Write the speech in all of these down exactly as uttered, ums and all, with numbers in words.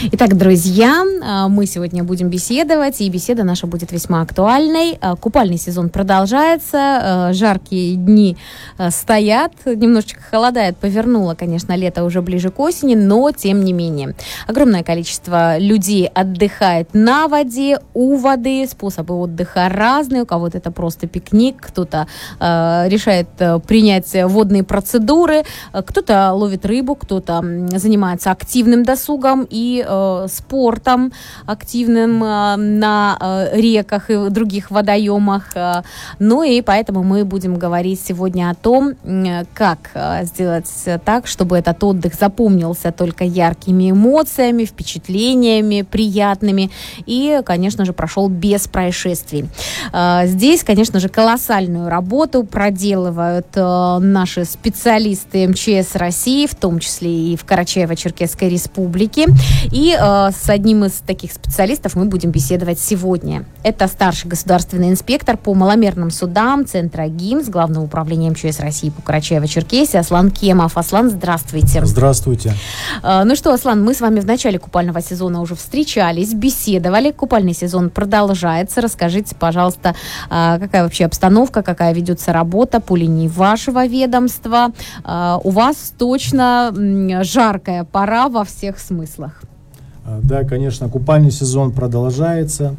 Итак, друзья, мы сегодня будем беседовать, и беседа наша будет весьма актуальной. Купальный сезон продолжается, жаркие дни стоят, немножечко холодает, повернуло, конечно, лето уже ближе к осени, но тем не менее. Огромное количество людей отдыхает на воде, у воды, способы отдыха разные, у кого-то это просто пикник, кто-то э, решает принять водные процедуры, кто-то ловит рыбу, кто-то занимается активным досугом и э, спортом активным э, на э, реках и других водоемах. Э, ну и поэтому мы будем говорить сегодня о том, э, как э, сделать так, чтобы этот отдых запомнился только яркими эмоциями, впечатлениями приятными и, конечно же, прошел без происшествий. Э, здесь, конечно же, колоссальную работу проделывают э, наши специалисты эм че эс России, в том числе и в Карачаево-Черкесской республике. И э, с одним из таких специалистов мы будем беседовать сегодня. Это старший государственный инспектор по маломерным судам Центра ГИМС, Главного управления эм че эс России по Карачаево-Черкесии Аслан Кемов. Аслан, здравствуйте. Здравствуйте. Э, ну что, Аслан, мы с вами в начале купального сезона уже встречались, беседовали. Купальный сезон продолжается. Расскажите, пожалуйста, э, какая вообще обстановка, какая ведется работа по линии вашего ведомства. Э, у вас точно м, жаркая пора во всех смыслах. Да, конечно, купальный сезон продолжается.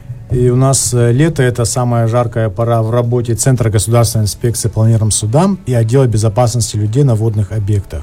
И у нас лето – это самая жаркая пора в работе Центра государственной инспекции по маломерным судам и отдела безопасности людей на водных объектах.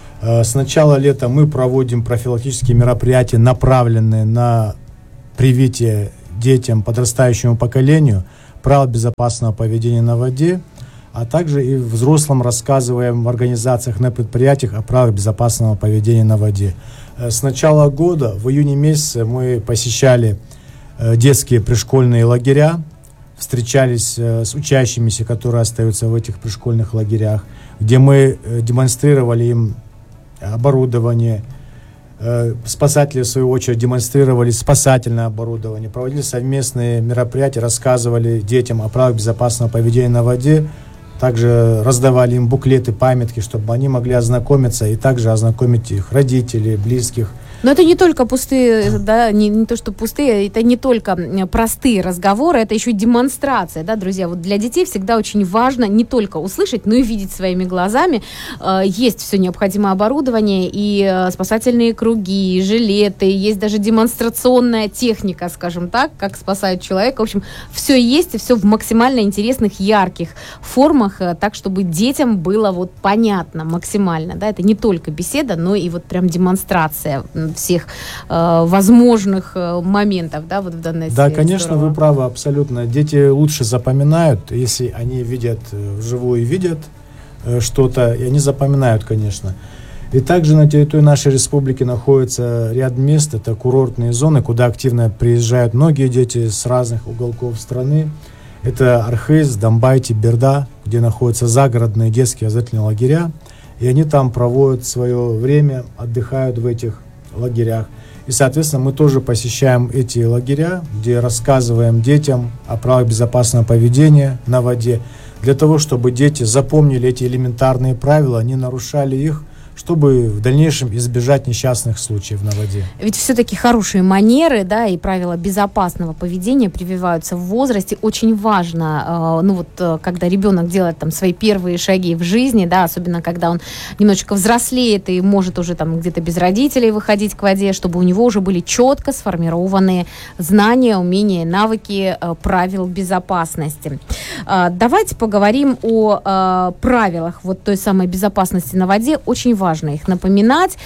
С начала лета мы проводим профилактические мероприятия, направленные на привитие детям, подрастающему поколению правил безопасного поведения на воде, а также и взрослым рассказываем в организациях, на предприятиях о правилах безопасного поведения на воде. С начала года, в июне месяце, мы посещали детские пришкольные лагеря, встречались с учащимися, которые остаются в этих пришкольных лагерях, где мы демонстрировали им оборудование, спасатели, в свою очередь, демонстрировали спасательное оборудование, проводили совместные мероприятия, рассказывали детям о правилах безопасного поведения на воде, также раздавали им буклеты, памятки, чтобы они могли ознакомиться и также ознакомить их родителей, близких. Но это не только пустые, да, не, не то, что пустые, это не только простые разговоры, это еще и демонстрация, да, друзья. Вот для детей всегда очень важно не только услышать, но и видеть своими глазами. Есть все необходимое оборудование, и спасательные круги, и жилеты, есть даже демонстрационная техника, скажем так, как спасают человека. В общем, все есть, и все в максимально интересных, ярких формах, так, чтобы детям было вот понятно максимально, да, это не только беседа, но и вот прям демонстрация всех э, возможных э, моментов, да, вот в данной Да, сфере. конечно, Здорово. Вы правы, абсолютно. Дети лучше запоминают, если они видят вживую, видят э, что-то, и они запоминают, конечно. И также на территории нашей республики находится ряд мест, это курортные зоны, куда активно приезжают многие дети с разных уголков страны. Это Архыз, Домбай, Берда, где находятся загородные детские образовательные лагеря, и они там проводят свое время, отдыхают в этих лагерях. И, соответственно, мы тоже посещаем эти лагеря, где рассказываем детям о правилах безопасного поведения на воде, для того, чтобы дети запомнили эти элементарные правила, не нарушали их, чтобы в дальнейшем избежать несчастных случаев на воде. Ведь все-таки хорошие манеры, да, и правила безопасного поведения прививаются в возрасте. Очень важно, э, ну вот, э, когда ребенок делает там свои первые шаги в жизни, да, особенно когда он немножечко взрослеет и может уже там где-то без родителей выходить к воде, чтобы у него уже были четко сформированные знания, умения, навыки э, правил безопасности. Э, давайте поговорим о э, правилах вот той самой безопасности на воде. Очень важно важно их напоминать,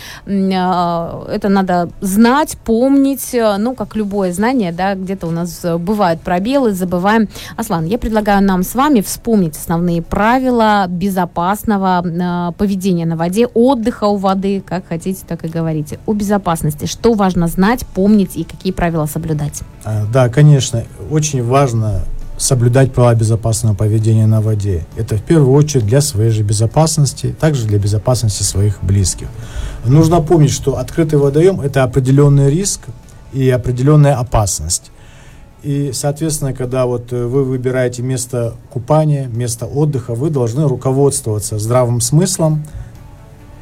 это надо знать, помнить, ну, как любое знание, да, где-то у нас бывают пробелы, забываем. Аслан, я предлагаю нам с вами вспомнить основные правила безопасного поведения на воде, отдыха у воды, как хотите, так и говорите, о безопасности. Что важно знать, помнить и какие правила соблюдать? Да, конечно, очень важно соблюдать правила безопасного поведения на воде. Это в первую очередь для своей же безопасности, также для безопасности своих близких. Нужно помнить, что открытый водоем – это определенный риск и определенная опасность. И, соответственно, когда вот вы выбираете место купания, место отдыха, вы должны руководствоваться здравым смыслом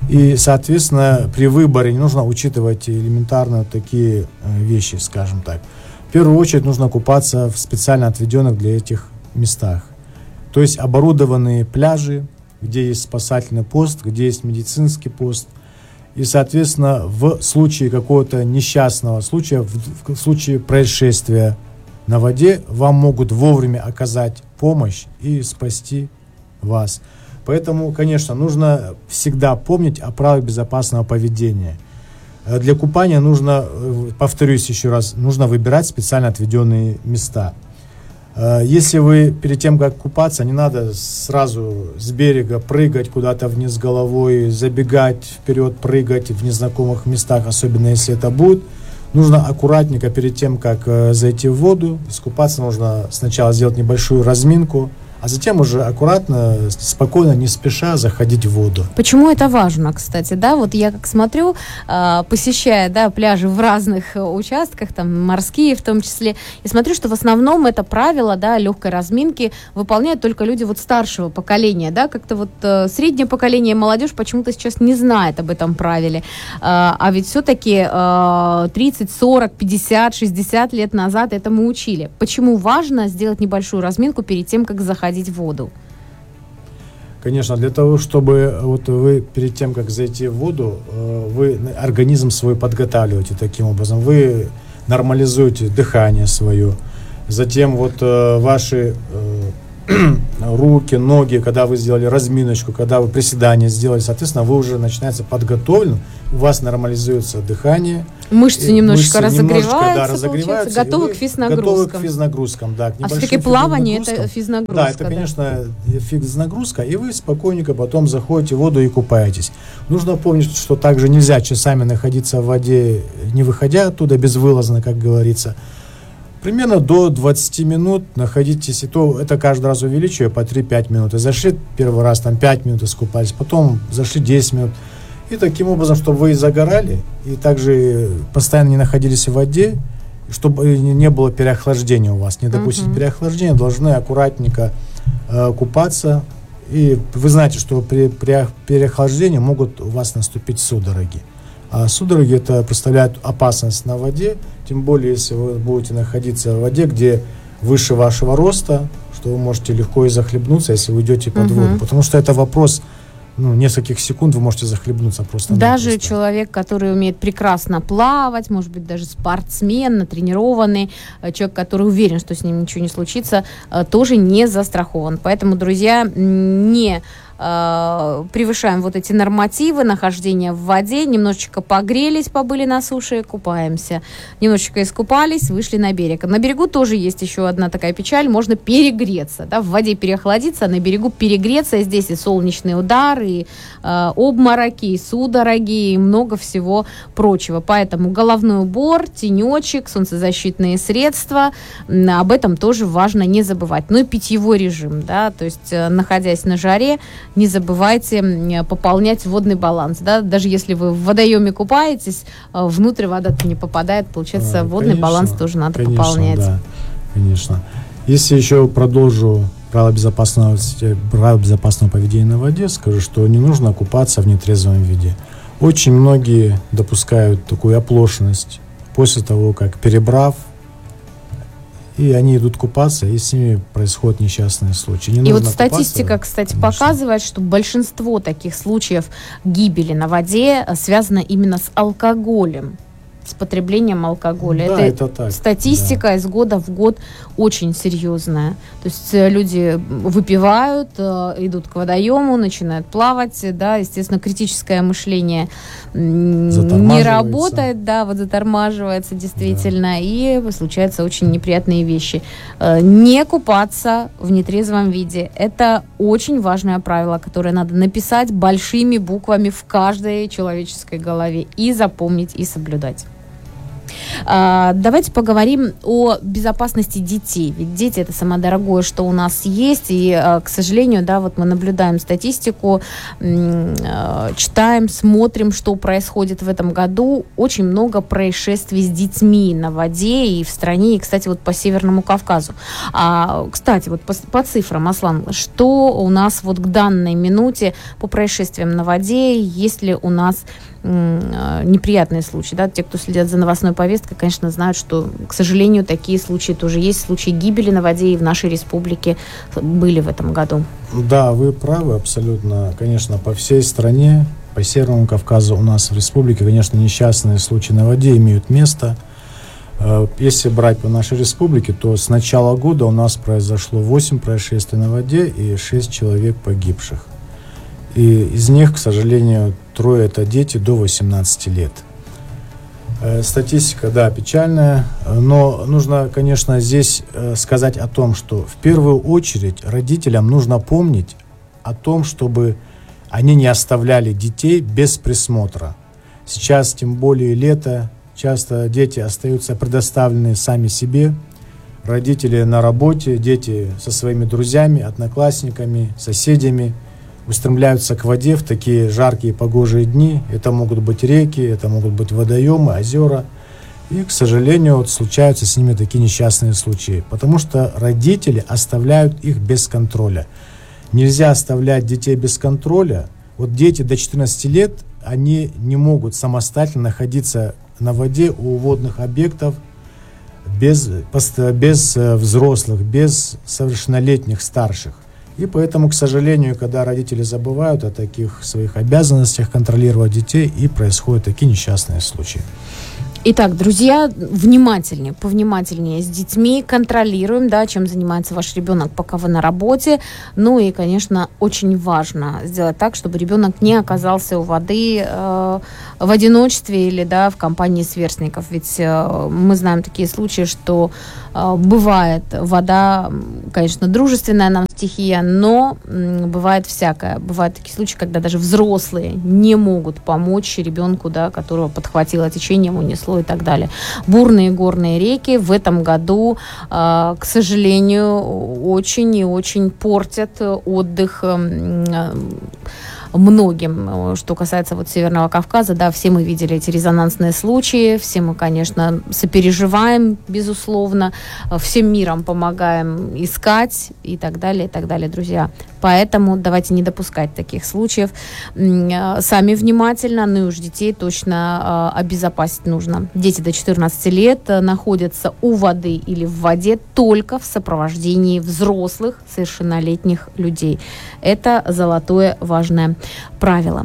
И, соответственно, при выборе не нужно учитывать элементарно такие вещи, скажем так. В первую очередь нужно купаться в специально отведенных для этих местах. То есть оборудованные пляжи, где есть спасательный пост, где есть медицинский пост. И, соответственно, в случае какого-то несчастного случая, в, в случае происшествия на воде, вам могут вовремя оказать помощь и спасти вас. Поэтому, конечно, нужно всегда помнить о правилах безопасного поведения. Для купания нужно, повторюсь еще раз, нужно выбирать специально отведенные места. Если вы перед тем, как купаться, не надо сразу с берега прыгать куда-то вниз головой, забегать вперед, прыгать в незнакомых местах, особенно если это будет. Нужно аккуратненько перед тем, как зайти в воду, искупаться, нужно сначала сделать небольшую разминку, а затем уже аккуратно, спокойно, не спеша заходить в воду. Почему это важно, кстати, да? Вот я как смотрю, посещая, да, пляжи в разных участках, там морские в том числе, и смотрю, что в основном это правило, да, легкой разминки выполняют только люди вот старшего поколения, да, как-то вот среднее поколение, молодежь почему-то сейчас не знает об этом правиле, а ведь все-таки тридцать, сорок, пятьдесят, шестьдесят лет назад этому учили. Почему важно сделать небольшую разминку перед тем, как заходить в воду? Конечно, для того, чтобы вот вы перед тем, как зайти в воду, вы организм свой подготавливаете таким образом. Вы нормализуете дыхание свое. Затем вот ваши руки, ноги, когда вы сделали разминочку, когда вы приседания сделали, соответственно, вы уже начинаете подготовлен, у вас нормализуется дыхание. Мышцы немножечко мышцы разогреваются, немножко, да, разогреваются, готовы к физнагрузкам. Готовы к физнагрузкам, да. А все-таки плавание – это физнагрузка. Да, это, конечно, да. физнагрузка, и вы спокойненько потом заходите в воду и купаетесь. Нужно помнить, что также нельзя часами находиться в воде, не выходя оттуда безвылазно, как говорится. Примерно до двадцати минут находитесь, и то это каждый раз увеличиваю по три-пять минут. И зашли первый раз, там пять минут искупались, потом зашли десять минут. И таким образом, чтобы вы загорали, и также постоянно не находились в воде, чтобы не было переохлаждения у вас. Не допустить uh-huh. переохлаждения, должны аккуратненько э, купаться. И вы знаете, что при, при переохлаждении могут у вас наступить судороги. А судороги это представляют опасность на воде, тем более, если вы будете находиться в воде, где выше вашего роста, что вы можете легко и захлебнуться, если вы идете под uh-huh. воду. Потому что это вопрос, ну, нескольких секунд вы можете захлебнуться просто. Даже человек, который умеет прекрасно плавать, может быть, даже спортсмен, натренированный, человек, который уверен, что с ним ничего не случится, тоже не застрахован. Поэтому, друзья, не превышаем вот эти нормативы нахождения в воде, немножечко погрелись, побыли на суше, купаемся. Немножечко искупались, вышли на берег. На берегу тоже есть еще одна такая печаль, можно перегреться, да, в воде переохладиться, а на берегу перегреться. И здесь и солнечный удар, и э, обмороки, и судороги, и много всего прочего. Поэтому головной убор, тенечек, солнцезащитные средства, об этом тоже важно не забывать. Ну и питьевой режим, да, то есть, э, находясь на жаре, не забывайте пополнять водный баланс. Да? Даже если вы в водоеме купаетесь, внутрь вода-то не попадает, получается, а, водный конечно, баланс тоже надо конечно, пополнять. Да, конечно. Если еще продолжу правила безопасного, правила безопасного поведения на воде, скажу, что не нужно купаться в нетрезвом виде. Очень многие допускают такую оплошность после того, как перебрав, и они идут купаться, и с ними происходят несчастные случаи. Не и вот статистика, кстати, конечно. показывает, что большинство таких случаев гибели на воде связано именно с алкоголем, с потреблением алкоголя. Да, это, это так, статистика да. из года в год очень серьезная. То есть люди выпивают, идут к водоему, начинают плавать, да, естественно, критическое мышление не работает, да, вот затормаживается действительно, да. и случаются очень неприятные вещи. Не купаться в нетрезвом виде. Это очень важное правило, которое надо написать большими буквами в каждой человеческой голове и запомнить, и соблюдать. А, давайте поговорим о безопасности детей. Ведь дети — это самое дорогое, что у нас есть. И, к сожалению, да, вот мы наблюдаем статистику, читаем, смотрим, что происходит в этом году. Очень много происшествий с детьми на воде и в стране, и, кстати, вот по Северному Кавказу. А, кстати, вот по, по цифрам, Аслан, что у нас вот к данной минуте по происшествиям на воде? Есть ли у нас неприятные случаи, да, те, кто следят за новостной повесткой, конечно, знают, что, к сожалению, такие случаи тоже есть, случаи гибели на воде и в нашей республике были в этом году. Да, вы правы абсолютно, конечно, по всей стране, по Северному Кавказу у нас в республике, конечно, несчастные случаи на воде имеют место. Если брать по нашей республике, то с начала года у нас произошло восемь происшествий на воде и шесть человек погибших. И из них, к сожалению, трое — это дети до восемнадцати лет. Э, статистика, да, печальная, но нужно, конечно, здесь э, сказать о том, что в первую очередь родителям нужно помнить о том, чтобы они не оставляли детей без присмотра. Сейчас, тем более лето, часто дети остаются предоставлены сами себе. Родители на работе, дети со своими друзьями, одноклассниками, соседями устремляются к воде в такие жаркие погожие дни. Это могут быть реки, это могут быть водоемы, озера. И, к сожалению, вот случаются с ними такие несчастные случаи, потому что родители оставляют их без контроля. Нельзя оставлять детей без контроля. Вот дети до четырнадцати лет, они не могут самостоятельно находиться на воде у водных объектов без, без взрослых, без совершеннолетних старших. И поэтому, к сожалению, когда родители забывают о таких своих обязанностях контролировать детей, и происходят такие несчастные случаи. Итак, друзья, внимательнее, повнимательнее с детьми, контролируем, да, чем занимается ваш ребенок, пока вы на работе. Ну и, конечно, очень важно сделать так, чтобы ребенок не оказался у воды э, в одиночестве или, да, в компании сверстников. Ведь э, мы знаем такие случаи, что э, бывает вода, конечно, дружественная нам стихия, но э, бывает всякое. Бывают такие случаи, когда даже взрослые не могут помочь ребенку, да, которого подхватило течением, унесло и так далее. Бурные горные реки в этом году, э, к сожалению, очень и очень портят отдых э, многим. Что касается вот Северного Кавказа, да, все мы видели эти резонансные случаи, все мы, конечно, сопереживаем, безусловно, всем миром помогаем искать и так далее, и так далее, друзья. Поэтому давайте не допускать таких случаев. Сами внимательно, ну и уж детей точно обезопасить нужно. Дети до четырнадцати лет находятся у воды или в воде только в сопровождении взрослых, совершеннолетних людей. Это золотое важное правило.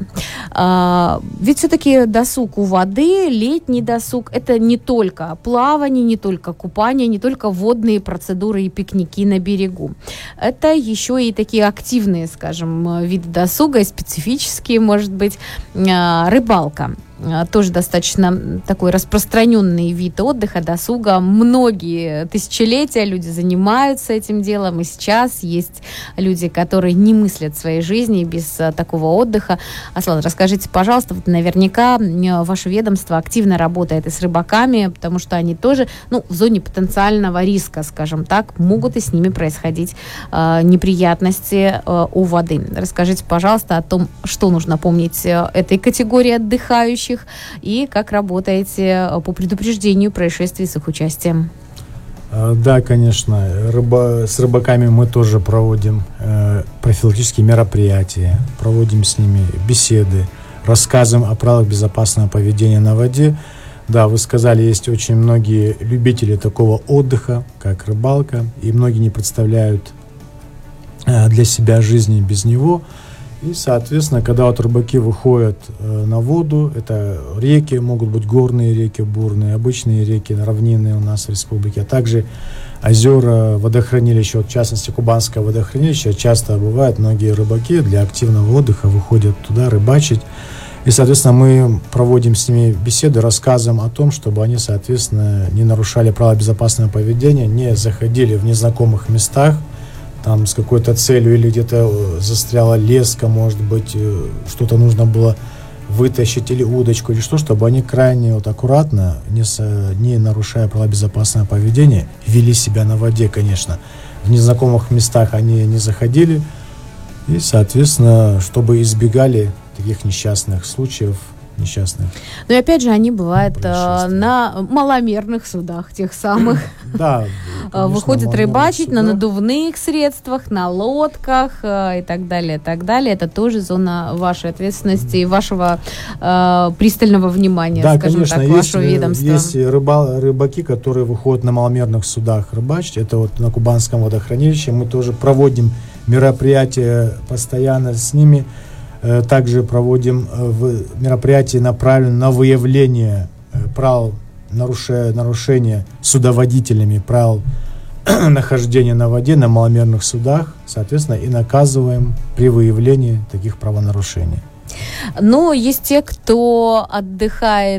А, ведь все-таки досуг у воды, летний досуг, это не только плавание, не только купание, не только водные процедуры и пикники на берегу. Это еще и такие активные, скажем, виды досуга, специфические, может быть, рыбалка. Тоже достаточно такой распространенный вид отдыха, досуга. Многие тысячелетия люди занимаются этим делом, и сейчас есть люди, которые не мыслят своей жизни без такого отдыха. Аслан, расскажите, пожалуйста, вот наверняка ваше ведомство активно работает и с рыбаками, потому что они тоже, ну, в зоне потенциального риска, скажем так, могут и с ними происходить э, неприятности э, у воды. Расскажите, пожалуйста, о том, что нужно помнить этой категории отдыхающих, и как работаете по предупреждению происшествий с их участием? Да, конечно. Рыба, с рыбаками мы тоже проводим э, профилактические мероприятия, проводим с ними беседы, рассказываем о правилах безопасного поведения на воде. Да, вы сказали, есть очень многие любители такого отдыха, как рыбалка, и многие не представляют э, для себя жизни без него. И, соответственно, когда вот рыбаки выходят э, на воду, это реки, могут быть горные реки, бурные, обычные реки, равнинные у нас в республике, а также озера, водохранилища, вот, в частности, Кубанское водохранилище, часто бывает, многие рыбаки для активного отдыха выходят туда рыбачить. И, соответственно, мы проводим с ними беседы, рассказываем о том, чтобы они, соответственно, не нарушали правила безопасного поведения, не заходили в незнакомых местах, там с какой-то целью, или где-то застряла леска, может быть, что-то нужно было вытащить или удочку, или что, чтобы они крайне вот аккуратно, не, со, не нарушая правила безопасного поведения, вели себя на воде, конечно. В незнакомых местах они не заходили, и, соответственно, чтобы избегали таких несчастных случаев, несчастных. Ну и опять же, они бывают э, на маломерных судах, тех самых. Да, конечно, выходят рыбачить судах. на надувных средствах, на лодках э, и так далее, так далее. Это тоже зона вашей ответственности и вашего э, пристального внимания, да, скажем конечно, так, есть, вашего ведомства. Есть рыба, рыбаки, которые выходят на маломерных судах рыбачить. Это вот на Кубанском водохранилище. Мы тоже проводим мероприятия постоянно с ними. Также проводим мероприятия, направленные на выявление правил нарушения, нарушения судоводителями правил нахождения на воде на маломерных судах, соответственно, и наказываем при выявлении таких правонарушений. Но есть те, кто отдыхает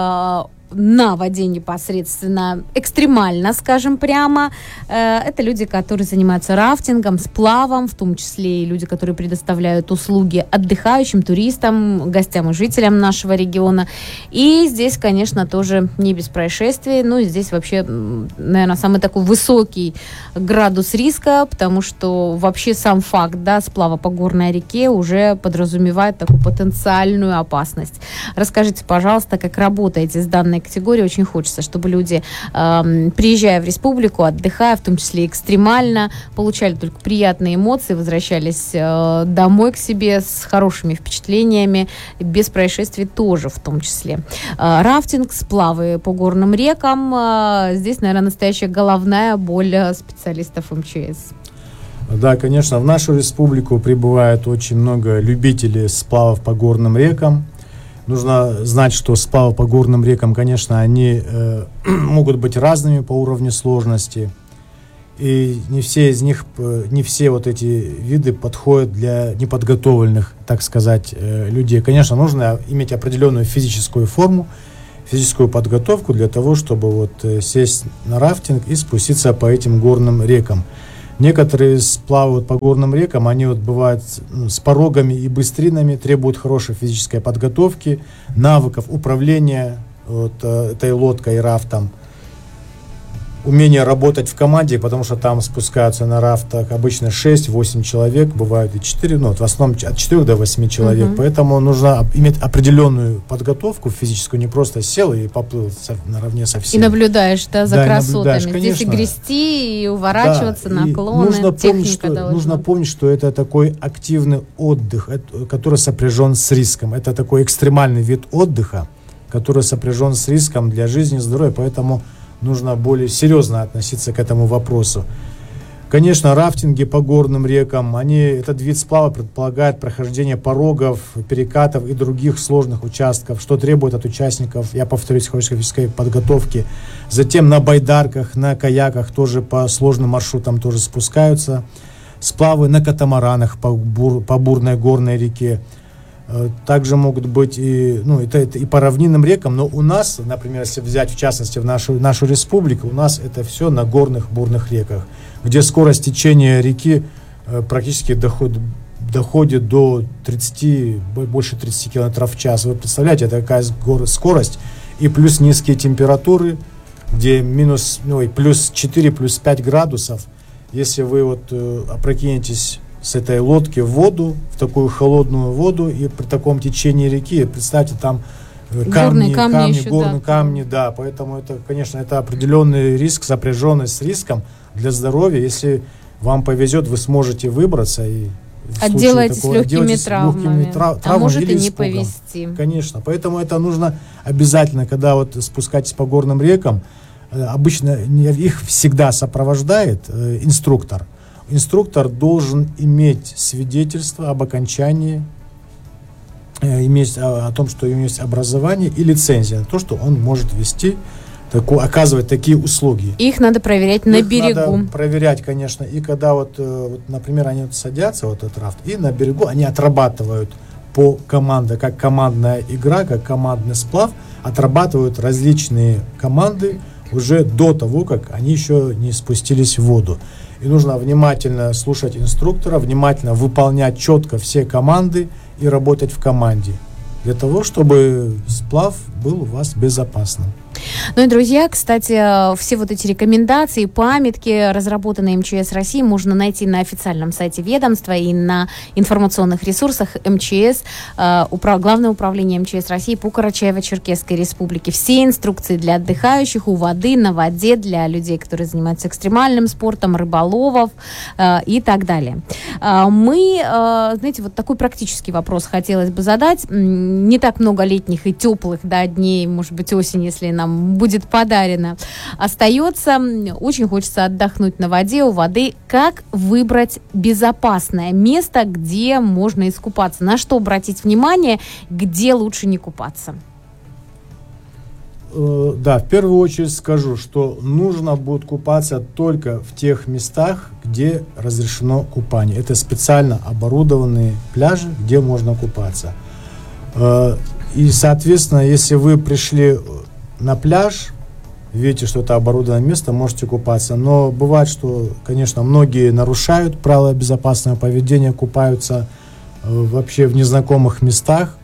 на воде непосредственно, экстремально, скажем прямо. Это люди, которые занимаются рафтингом, сплавом, в том числе и люди, которые предоставляют услуги отдыхающим, туристам, гостям и жителям нашего региона. И здесь, конечно, тоже не без происшествий. Ну, и здесь вообще, наверное, самый такой высокий градус риска, потому что вообще сам факт, да, сплава по горной реке уже подразумевает такую потенциальную опасность. Расскажите, пожалуйста, как работаете с данной категории. Очень хочется, чтобы люди, э, приезжая в республику, отдыхая, в том числе экстремально, получали только приятные эмоции, возвращались э, домой к себе с хорошими впечатлениями, без происшествий тоже в том числе. Э, рафтинг, сплавы по горным рекам. Э, здесь, наверное, настоящая головная боль специалистов эм че эс. Да, конечно, в нашу республику прибывает очень много любителей сплавов по горным рекам. Нужно знать, что сплавы по горным рекам, конечно, они э, могут быть разными по уровню сложности. И не все из них, не все вот эти виды подходят для неподготовленных, так сказать, э, людей. Конечно, нужно иметь определенную физическую форму, физическую подготовку для того, чтобы вот э, сесть на рафтинг и спуститься по этим горным рекам. Некоторые сплавают по горным рекам, они вот бывают ну, с порогами и быстринами, требуют хорошей физической подготовки, навыков управления вот, этой лодкой и рафтом, умение работать в команде, потому что там спускаются на рафтах обычно шесть-восемь человек, бывают и четыре, ну, в основном от четырёх до восьми человек, uh-huh. Поэтому нужно иметь определенную подготовку физическую, не просто сел и поплыл со, наравне со всеми. И наблюдаешь, да, за да, красотами. Здесь конечно. И грести, и уворачиваться, да, наклоны, нужно помнить, что, должна. нужно помнить, что это такой активный отдых, который сопряжен с риском. Это такой экстремальный вид отдыха, который сопряжен с риском для жизни и здоровья, поэтому нужно более серьезно относиться к этому вопросу. Конечно, рафтинги по горным рекам, они, этот вид сплава предполагает прохождение порогов, перекатов и других сложных участков, что требует от участников, я повторюсь, хорошей физической подготовки. Затем на байдарках, на каяках тоже по сложным маршрутам тоже спускаются. Сплавы на катамаранах по, бур, по бурной горной реке. Также могут быть и, ну, это, это и по равнинным рекам, но у нас, например, если взять в частности в нашу, нашу республику, у нас это все на горных бурных реках, где скорость течения реки э, практически доход, доходит до тридцати, больше тридцати километров в час. Вы представляете, это какая скорость, и плюс низкие температуры, где минус, ну, и плюс четыре, плюс пять градусов. Если вы вот э, опрокинетесь с этой лодки в воду, в такую холодную воду, и при таком течении реки, представьте, там камни, горные камни, камни еще, горные да. камни, да, поэтому это, конечно, это определенный риск, сопряженный с риском для здоровья. Если вам повезет, вы сможете выбраться и отделаетесь такого, легкими травмами, легкими трав, а может и не испугом. повезти. Конечно, поэтому это нужно обязательно, когда вот спускаетесь по горным рекам, обычно их всегда сопровождает э, инструктор. Инструктор должен иметь свидетельство об окончании, э, иметь о, о том, что у него есть образование и лицензия на то, что он может вести, таку, оказывать такие услуги. Их надо проверять на Их берегу. Надо проверять, конечно. И когда вот, э, вот например, они вот садятся, вот этот рафт, и на берегу они отрабатывают по команде, как командная игра, как командный сплав, отрабатывают различные команды уже до того, как они еще не спустились в воду. И нужно внимательно слушать инструктора, внимательно выполнять четко все команды и работать в команде. для того, чтобы сплав был у вас безопасным. Ну и, друзья, кстати, все вот эти рекомендации, памятки, разработанные МЧС России, можно найти на официальном сайте ведомства и на информационных ресурсах МЧС, э, управ... Главное управление МЧС России по Карачаево-Черкесской республике. Все инструкции для отдыхающих у воды, на воде, для людей, которые занимаются экстремальным спортом, рыболовов э, и так далее. Э, мы, э, знаете, вот такой практический вопрос хотелось бы задать. Не так много летних и теплых, да, дней, может быть, осень, если нам будет подарено, остается. Очень хочется отдохнуть на воде, у воды. Как выбрать безопасное место, где можно искупаться? На что обратить внимание, где лучше не купаться? Да, в первую очередь скажу, что нужно будет купаться только в тех местах, где разрешено купание. Это специально оборудованные пляжи, где можно купаться. И, соответственно, если вы пришли на пляж, видите, что это оборудованное место, можете купаться. Но бывает, что, конечно, многие нарушают правила безопасного поведения, купаются э, вообще в незнакомых местах.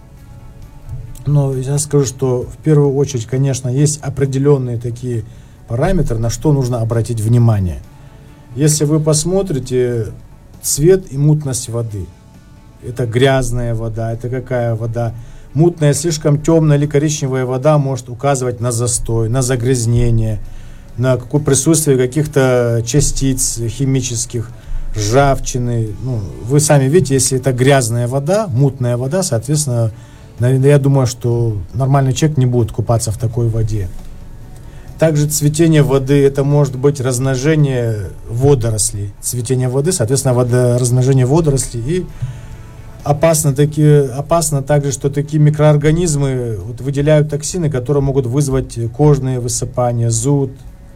Но я скажу, что в первую очередь, конечно, есть определенные такие параметры, на что нужно обратить внимание. Если вы посмотрите цвет и мутность воды, это грязная вода, это какая вода? Мутная, слишком темная или коричневая вода может указывать на застой, на загрязнение, на какое присутствие каких-то частиц химических, ржавчины. Ну, вы сами видите, если это грязная вода, мутная вода, соответственно, я думаю, что нормальный человек не будет купаться в такой воде. Также цветение воды, это может быть размножение водорослей. Цветение воды, соответственно, водо, размножение водорослей. И Опасно, такие, опасно также, что такие микроорганизмы вот, выделяют токсины, которые могут вызвать кожные высыпания, зуд.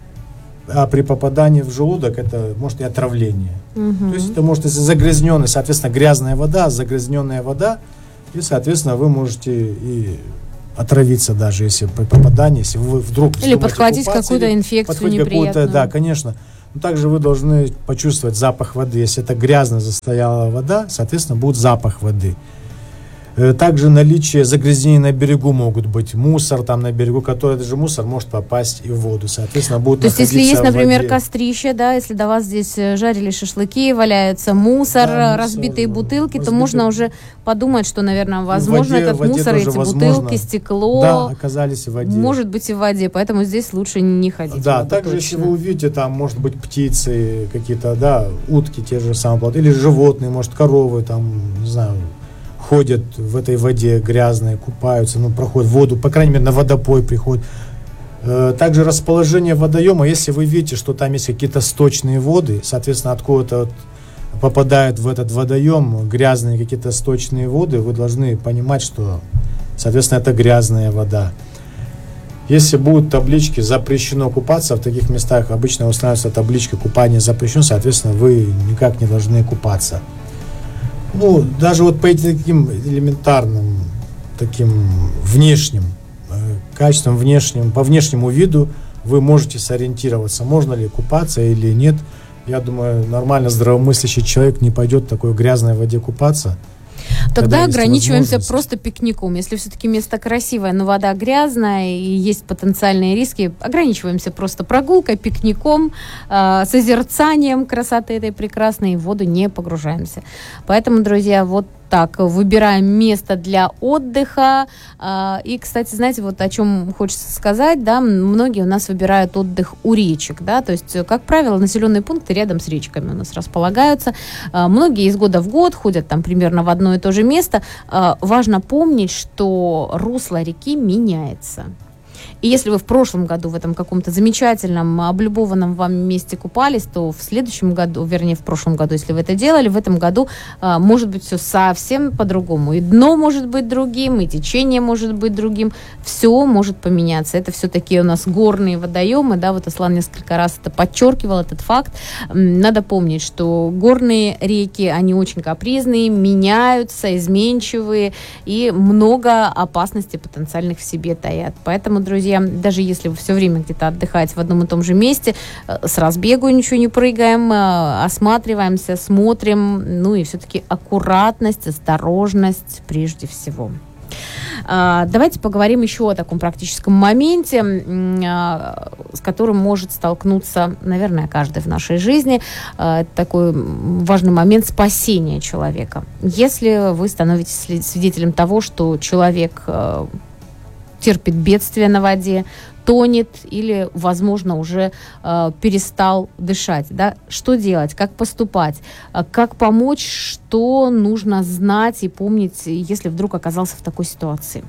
А при попадании в желудок это может и отравление. Угу. То есть это может, если загрязненная, соответственно, грязная вода, загрязненная вода, и, соответственно, вы можете и отравиться даже, если при попадании, если вы вдруг... Или подхватить какую-то инфекцию неприятную. Да, конечно. Но также вы должны почувствовать запах воды. Если это грязно застоялая вода, соответственно, будет запах воды. Также наличие загрязнений на берегу могут быть. Мусор там на берегу, который даже мусор может попасть и в воду. Соответственно, будет То есть, если есть, например, воде. кострище, да, если до вас здесь жарили шашлыки, валяется мусор, да, разбитые мусор, бутылки, разбитые... то можно уже подумать, что, наверное, возможно, воде, этот мусор, эти возможно, бутылки, стекло, да, оказались в воде. Может быть и в воде, поэтому здесь лучше не ходить. Да, также, точно. Если вы увидите, там, может быть, птицы какие-то, да, утки те же самые, или животные, может, коровы, там, не знаю, ходят в этой воде грязной, купаются, ну, проходят воду, по крайней мере, на водопой приходят. Также расположение водоема, если вы видите, что там есть какие-то сточные воды, соответственно, откуда-то попадают в этот водоем грязные какие-то сточные воды, вы должны понимать, что, соответственно, это грязная вода. Если будут таблички «запрещено купаться», в таких местах обычно устанавливается табличка «купание запрещено», соответственно, вы никак не должны купаться. Ну, даже вот по таким элементарным, таким внешним э, качествам, внешним, по внешнему виду вы можете сориентироваться, можно ли купаться или нет. Я думаю, нормально здравомыслящий человек не пойдет в такой грязной воде купаться. Тогда ограничиваемся просто пикником. Если все-таки место красивое, но вода грязная и есть потенциальные риски, ограничиваемся просто прогулкой, пикником, э, созерцанием красоты этой прекрасной, и в воду не погружаемся. Поэтому, друзья, вот так, выбираем место для отдыха. И, кстати, знаете, вот о чем хочется сказать, да, многие у нас выбирают отдых у речек, да, то есть, как правило, населенные пункты рядом с речками у нас располагаются. Многие из года в год ходят там примерно в одно и то же место. Важно помнить, что русло реки меняется. И если вы в прошлом году в этом каком-то замечательном, облюбованном вам месте купались, то в следующем году, вернее, в прошлом году, если вы это делали, в этом году а, может быть все совсем по-другому. И дно может быть другим, и течение может быть другим. Все может поменяться. Это все-таки у нас горные водоемы, да, вот Аслан несколько раз это подчеркивал, этот факт. Надо помнить, что горные реки, они очень капризные, меняются, изменчивые, и много опасностей потенциальных в себе таят. Поэтому, друзья, даже если вы все время где-то отдыхаете в одном и том же месте, с разбегу ничего не прыгаем, осматриваемся, смотрим, ну и все-таки аккуратность, осторожность прежде всего. Давайте поговорим еще о таком практическом моменте, с которым может столкнуться, наверное, каждый в нашей жизни. Это такой важный момент спасения человека. Если вы становитесь свидетелем того, что человек терпит бедствие на воде, тонет или, возможно, уже э, перестал дышать. Да? Что делать? Как поступать? Как помочь? Что нужно знать и помнить, если вдруг оказался в такой ситуации?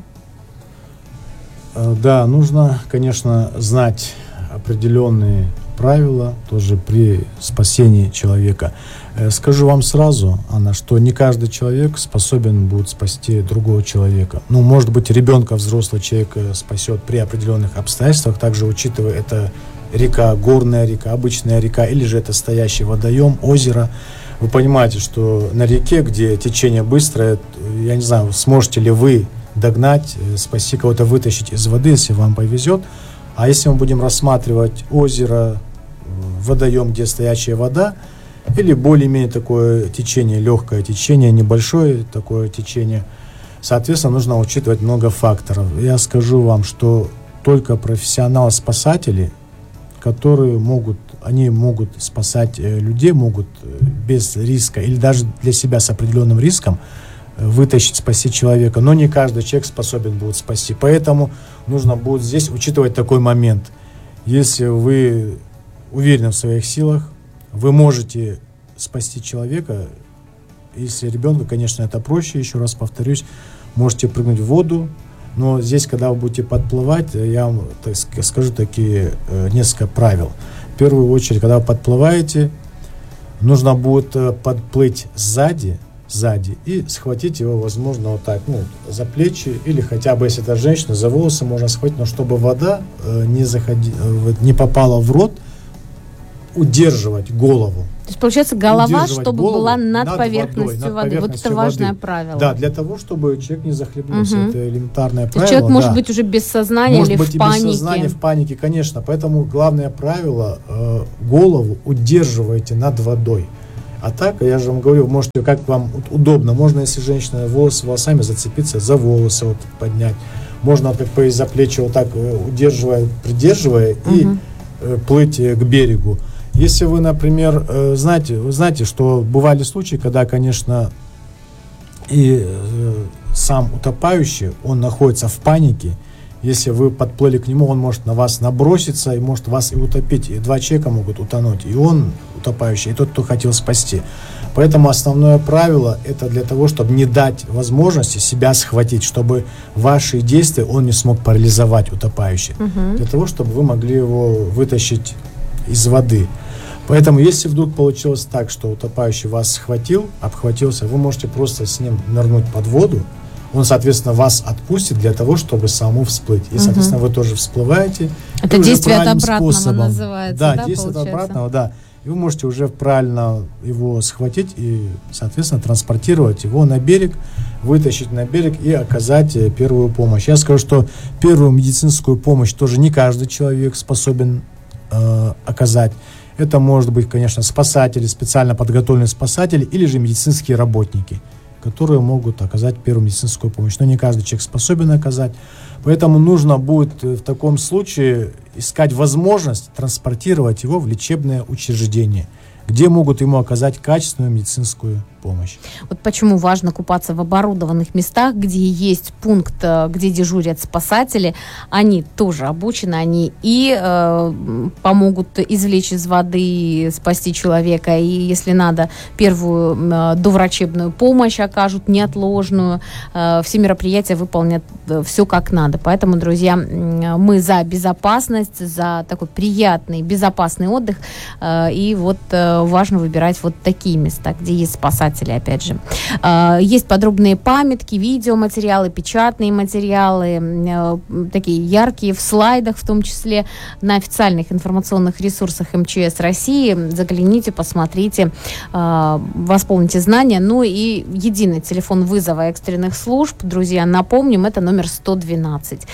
Да, нужно, конечно, знать определенные правила тоже при спасении человека. Скажу вам сразу, Анна, что не каждый человек способен будет спасти другого человека. Ну, может быть, ребенка взрослый человек спасет при определенных обстоятельствах, также учитывая, это река, горная река, обычная река, или же это стоящий водоем, озеро. Вы понимаете, что на реке, где течение быстрое, я не знаю, сможете ли вы догнать, спасти кого-то, вытащить из воды, если вам повезет. А если мы будем рассматривать озеро, водоем, где стоячая вода, или более-менее такое течение, легкое течение, небольшое такое течение, соответственно, нужно учитывать много факторов. Я скажу вам, что только профессионалы-спасатели, которые могут, они могут спасать людей, могут без риска или даже для себя с определенным риском вытащить, спасти человека. Но не каждый человек способен будет спасти. Поэтому нужно будет здесь учитывать такой момент. Если вы уверены в своих силах, вы можете спасти человека. Если ребенка, конечно, это проще, еще раз повторюсь, можете прыгнуть в воду. Но здесь, когда вы будете подплывать, я вам так скажу такие э, несколько правил. В первую очередь, когда вы подплываете, нужно будет подплыть сзади, сзади и схватить его, возможно, вот так, ну, за плечи, или хотя бы, если это женщина, за волосы можно схватить, но чтобы вода э, не, заходи, э, не попала в рот, удерживать голову. То есть, получается, голова, чтобы голову была над, над поверхностью водой, воды. над Вот это важное воды. правило. Да, для того, чтобы человек не захлебнулся. Угу. Это элементарное правило. Человек да. может быть уже без сознания может или быть в и панике. без сознания, в панике, конечно. Поэтому главное правило, э, голову удерживайте над водой. А так, я же вам говорю, можете, как вам удобно. Можно, если женщина волосы волосами, зацепиться за волосы, вот, поднять. Можно как бы из-за плечи вот так удерживая, придерживая угу. и э, плыть к берегу. Если вы, например, э, знаете, вы знаете, что бывали случаи, когда, конечно, и э, сам утопающий, он находится в панике. Если вы подплыли к нему, он может на вас наброситься и может вас и утопить. И два человека могут утонуть. И он утопающий, и тот, кто хотел спасти. Поэтому основное правило – это для того, чтобы не дать возможности себя схватить, чтобы ваши действия он не смог парализовать утопающий. Угу. Для того, чтобы вы могли его вытащить из воды. Поэтому, если вдруг получилось так, что утопающий вас схватил, обхватился, вы можете просто с ним нырнуть под воду, он, соответственно, вас отпустит для того, чтобы самому всплыть. И, соответственно, угу. вы тоже всплываете. Это действие от обратного способом. Называется, да? Да, действие получается? от обратного, да. И вы можете уже правильно его схватить и, соответственно, транспортировать его на берег, вытащить на берег и оказать первую помощь. Я скажу, что первую медицинскую помощь тоже не каждый человек способен э, оказать. Это может быть, конечно, спасатели, специально подготовленные спасатели или же медицинские работники, которые могут оказать первую медицинскую помощь. Но не каждый человек способен оказать. Поэтому нужно будет в таком случае искать возможность транспортировать его в лечебное учреждение, где могут ему оказать качественную медицинскую помощь. Вот почему важно купаться в оборудованных местах, где есть пункт, где дежурят спасатели. Они тоже обучены, они и э, помогут извлечь из воды, спасти человека, и, если надо, первую э, доврачебную помощь окажут, неотложную. Э, все мероприятия выполнят э, все как надо. Поэтому, друзья, э, мы за безопасность, за такой приятный, безопасный отдых. Э, и вот э, важно выбирать вот такие места, где есть спасатели, опять же. Есть подробные памятки, видеоматериалы, печатные материалы, такие яркие в слайдах, в том числе на официальных информационных ресурсах эм че эс России. Загляните, посмотрите, восполните знания. Ну и единый телефон вызова экстренных служб, друзья, напомним, это номер сто двенадцать.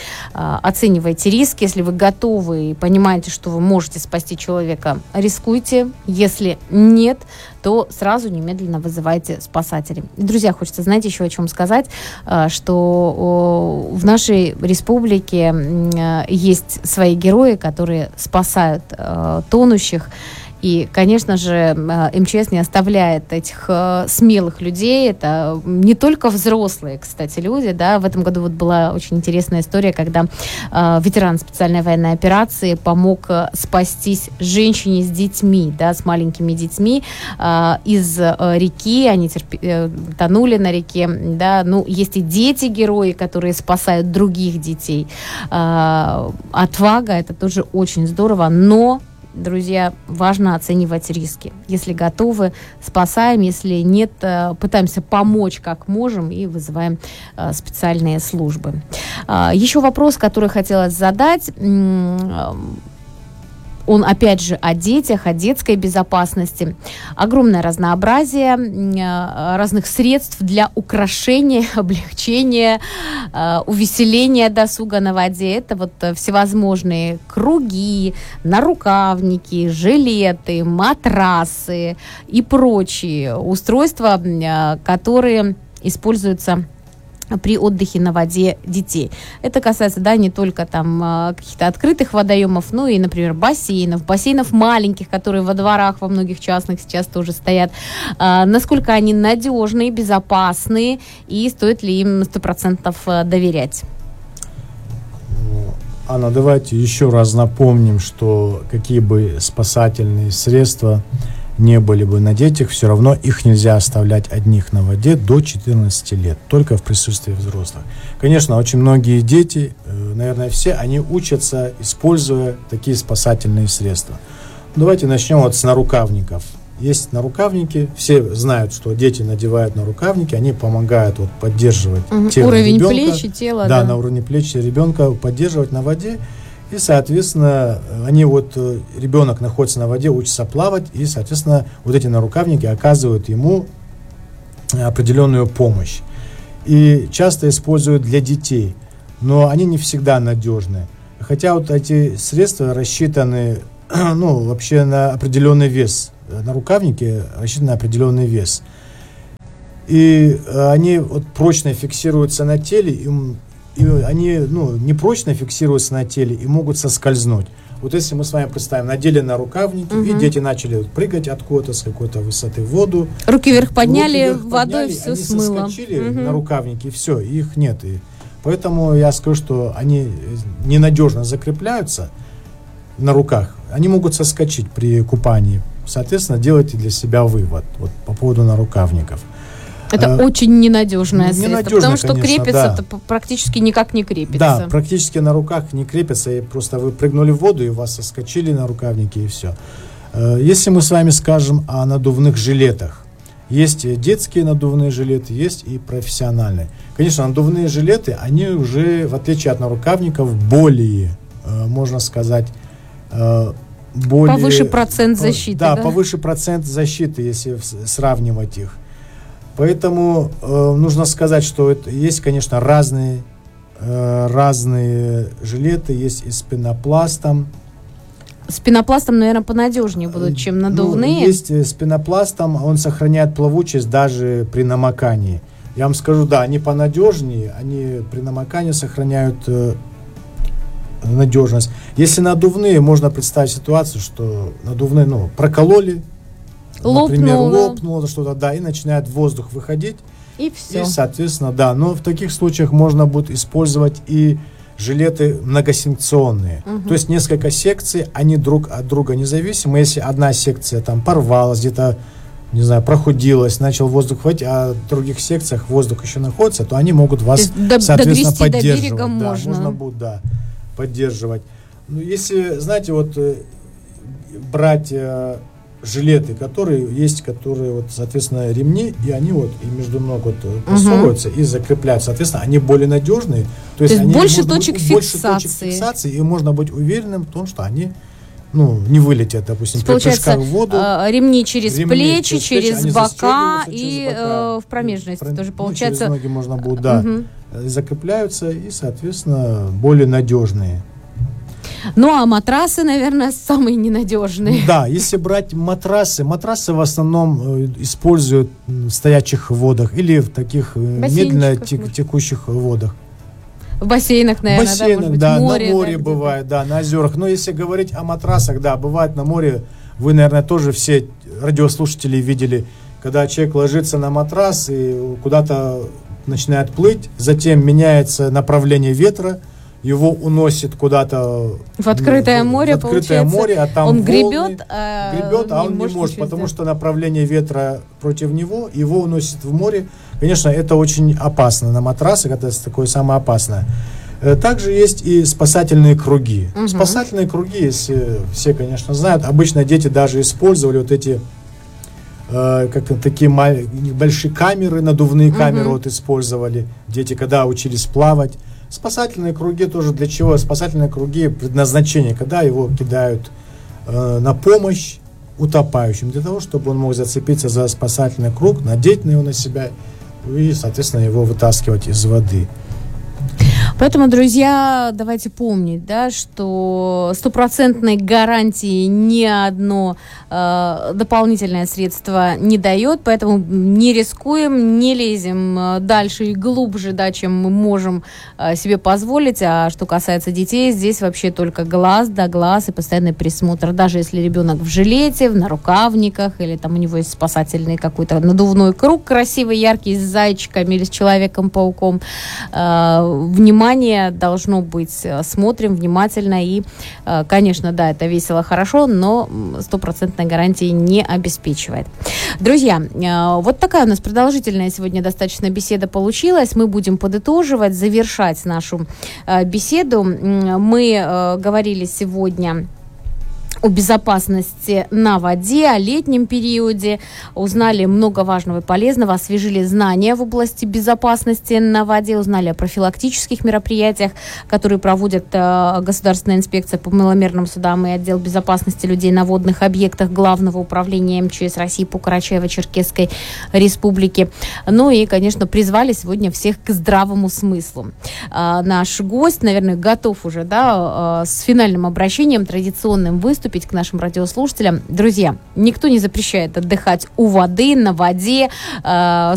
Оценивайте риски, если вы готовы и понимаете, что вы можете спасти человека, рискуйте. Если Если нет, то сразу немедленно вызывайте спасателей. Друзья, хочется, знаете, еще о чем сказать, что в нашей республике есть свои герои, которые спасают тонущих. И, конечно же, МЧС не оставляет этих э, смелых людей. Это не только взрослые, кстати, люди. Да. В этом году вот была очень интересная история, когда э, ветеран специальной военной операции помог э, спастись женщине с детьми, да, с маленькими детьми э, из э, реки. Они терпи, э, тонули на реке. Да. Ну, есть и дети-герои, которые спасают других детей. Э, отвага — это тоже очень здорово, но... Друзья, важно оценивать риски. Если готовы, спасаем. Если нет, пытаемся помочь как можем и вызываем специальные службы. Еще вопрос, который хотелось задать. Он, опять же, о детях, о детской безопасности. Огромное разнообразие разных средств для украшения, облегчения, увеселения досуга на воде. Это вот всевозможные круги, нарукавники, жилеты, матрасы и прочие устройства, которые используются при отдыхе на воде детей. Это касается, да, не только там каких-то открытых водоемов, ну и, например, бассейнов, бассейнов маленьких, которые во дворах во многих частных сейчас тоже стоят. А, насколько они надежные, безопасные и стоит ли им сто процентов доверять? Анна, давайте еще раз напомним, что какие бы спасательные средства не были бы на детях, все равно их нельзя оставлять одних на воде до четырнадцати лет, только в присутствии взрослых. Конечно, очень многие дети, наверное, все, они учатся, используя такие спасательные средства. Давайте начнем вот с нарукавников. Есть нарукавники, все знают, что дети надевают нарукавники, они помогают вот поддерживать угу. тело уровень ребенка. Плеч и тела. Да, да, на уровне плеч ребенка поддерживать на воде. И, соответственно, они вот, ребенок находится на воде, учится плавать, и, соответственно, вот эти нарукавники оказывают ему определенную помощь. И часто используют для детей, но они не всегда надежны. Хотя вот эти средства рассчитаны, ну, вообще на определенный вес. Нарукавники рассчитаны на определенный вес. И они вот прочно фиксируются на теле, им и они, ну, непрочно фиксируются на теле и могут соскользнуть. Вот если мы с вами представим, надели нарукавники, угу. и дети начали прыгать откуда-то с какой-то высоты в воду. Руки вверх подняли, руки вверх водой подняли, все они смыло. Они соскочили угу. на рукавники, и все, их нет. И поэтому я скажу, что они ненадежно закрепляются на руках. Они могут соскочить при купании. Соответственно, делайте для себя вывод вот, по поводу нарукавников. Это а, очень ненадежное средство, ненадежно, потому что конечно, крепится, да. это практически никак не крепится. Да, практически на руках не крепится, и просто вы прыгнули в воду, и у вас соскочили на рукавники, и все. Если мы с вами скажем о надувных жилетах, есть детские надувные жилеты, есть и профессиональные. Конечно, надувные жилеты, они уже, в отличие от нарукавников, более, можно сказать, более... Повыше процент защиты, да? Да, повыше процент защиты, если сравнивать их. Поэтому э, нужно сказать, что это, есть, конечно, разные, э, разные жилеты, есть и с пенопластом. С пенопластом, наверное, понадежнее будут, чем надувные. Ну, есть с пенопластом, он сохраняет плавучесть даже при намокании. Я вам скажу, да, они понадежнее, они при намокании сохраняют э, надежность. Если надувные, можно представить ситуацию, что надувные, ну, прокололи, например, лопнуло что-то, да, и начинает воздух выходить. И все. И, соответственно, да. Но в таких случаях можно будет использовать и жилеты многосекционные. Угу. То есть несколько секций, они друг от друга независимы. Если одна секция там порвалась, где-то, не знаю, прохудилась, начал воздух выходить, а в других секциях воздух еще находится, то они могут вас, до, соответственно, поддерживать. До берега да, можно. можно будет, да, поддерживать. Ну, если, знаете, вот брать жилеты, которые есть, которые вот, соответственно, ремни, и они вот и между ног вот просовываются uh-huh. и закрепляются. Соответственно, они более надежные. То, то есть они больше точек быть, фиксации. Больше точек фиксации, и можно быть уверенным в том, что они, ну, не вылетят, допустим, при прыжках в воду. Ремни через ремни плечи, через, через бока и через бока, в промежность. И, тоже ну, получается. Через ноги можно будет, да, uh-huh. закрепляются и, соответственно, более надежные. Ну, а матрасы, наверное, самые ненадежные. Да, если брать матрасы, матрасы в основном используют в стоячих водах или в таких медленно тек- текущих водах. В бассейнах, наверное, в бассейнах, да, может быть, да, море, на море да, бывает, да, на озерах. Но если говорить о матрасах, да, бывает на море, вы, наверное, тоже все радиослушатели видели, когда человек ложится на матрас и куда-то начинает плыть, затем меняется направление ветра, его уносит куда-то в открытое море, в открытое море, а там он волны, гребет, а, гребет, а он не может, потому что направление ветра против него, его уносит в море. Конечно, это очень опасно на матрасах, это такое самое опасное. Также есть и спасательные круги. Угу. Спасательные круги, если все, конечно, знают, обычно дети даже использовали вот эти э, как такие большие камеры, надувные камеры угу. вот использовали дети, когда учились плавать. Спасательные круги тоже для чего? Спасательные круги предназначение, когда его кидают э, на помощь утопающим, для того, чтобы он мог зацепиться за спасательный круг, надеть на него на себя и, соответственно, его вытаскивать из воды. Поэтому, друзья, давайте помнить, да, что стопроцентной гарантии ни одно э, дополнительное средство не дает, поэтому не рискуем, не лезем дальше и глубже, да, чем мы можем э, себе позволить. А что касается детей, здесь вообще только глаз да глаз и постоянный присмотр. Даже если ребенок в жилете, в нарукавниках, или там у него есть спасательный какой-то надувной круг красивый, яркий, с зайчиками или с Человеком-пауком, э, внимание должно быть, смотрим внимательно и, конечно, да, это весело, хорошо, но стопроцентной гарантии не обеспечивает. Друзья, вот такая у нас продолжительная сегодня достаточно беседа получилась. Мы будем подытоживать, завершать нашу беседу. Мы говорили сегодня о безопасности на воде, о летнем периоде, узнали много важного и полезного, освежили знания в области безопасности на воде, узнали о профилактических мероприятиях, которые проводят э, Государственная инспекция по маломерным судам и отдел безопасности людей на водных объектах Главного управления эм че эс России по Карачаево-Черкесской республике. Ну и, конечно, призвали сегодня всех к здравому смыслу. Э, наш гость, наверное, готов уже, да, э, с финальным обращением традиционным выступить к нашим радиослушателям. Друзья, никто не запрещает отдыхать у воды, на воде, э,